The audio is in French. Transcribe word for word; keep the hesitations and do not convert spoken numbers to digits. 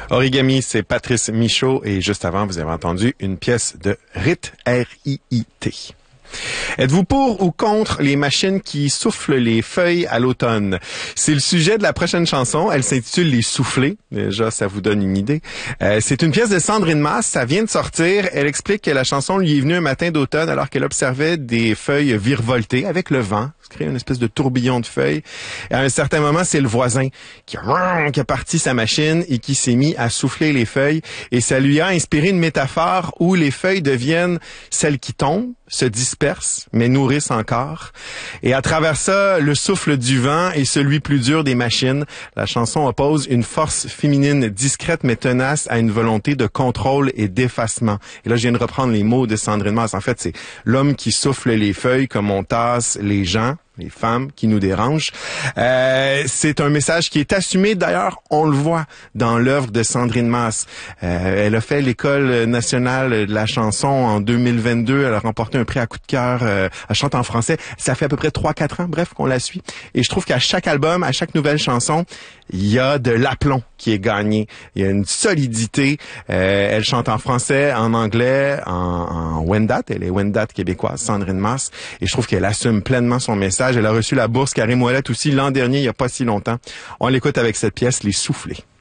Origami, c'est Patrice Michaud et juste avant, vous avez entendu une pièce de Rit, R I I T. Êtes-vous pour ou contre les machines qui soufflent les feuilles à l'automne? C'est le sujet de la prochaine chanson. Elle s'intitule Les Soufflés. Déjà, ça vous donne une idée. Euh, c'est une pièce de Sandrine Masse. Ça vient de sortir. Elle explique que la chanson lui est venue un matin d'automne alors qu'elle observait des feuilles virevolter avec le vent. Ça crée une espèce de tourbillon de feuilles. Et à un certain moment, c'est le voisin qui a, qui a parti sa machine et qui s'est mis à souffler les feuilles. Et ça lui a inspiré une métaphore où les feuilles deviennent celles qui tombent, se dispersent, mais nourrissent encore. Et à travers ça, le souffle du vent est celui plus dur des machines. La chanson oppose une force féminine discrète mais tenace à une volonté de contrôle et d'effacement. Et là, je viens de reprendre les mots de Sandrine Masse. En fait, c'est l'homme qui souffle les feuilles comme on tasse les gens, les femmes qui nous dérangent. Euh, c'est un message qui est assumé. D'ailleurs, on le voit dans l'œuvre de Sandrine Masse. Euh, elle a fait l'École nationale de la chanson en deux mille vingt-deux. Elle a remporté un prix à coup de cœur. Euh, elle chante en français. Ça fait à peu près trois quatre ans, bref, qu'on la suit. Et je trouve qu'à chaque album, à chaque nouvelle chanson, il y a de l'aplomb qui est gagné. Il y a une solidité. Euh, elle chante en français, en anglais, en, en Wendat. Elle est Wendat québécoise, Sandrine Masse. Et je trouve qu'elle assume pleinement son message. Elle a reçu la bourse Karim Ouellet aussi l'an dernier, il n'y a pas si longtemps. On l'écoute avec cette pièce, Les Soufflés.